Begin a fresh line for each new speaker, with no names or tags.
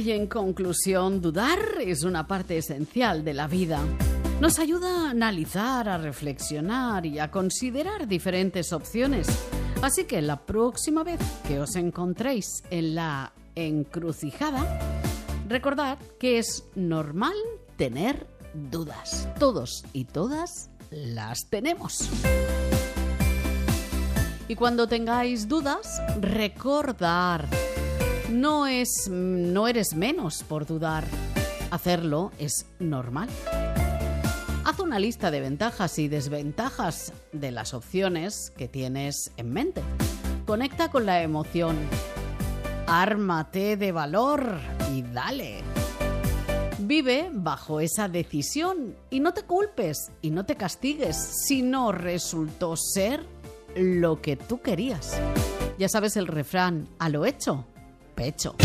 Y en conclusión, dudar es una parte esencial de la vida. Nos ayuda a analizar, a reflexionar y a considerar diferentes opciones. Así que la próxima vez que os encontréis en la encrucijada, recordad que es normal tener dudas. Todos y todas las tenemos. Y cuando tengáis dudas, recordar, no eres menos por dudar. Hacerlo es normal. Haz una lista de ventajas y desventajas de las opciones que tienes en mente. Conecta con la emoción. Ármate de valor y dale. Vive bajo esa decisión y no te culpes y no te castigues si no resultó ser lo que tú querías. Ya sabes el refrán, a lo hecho, pecho.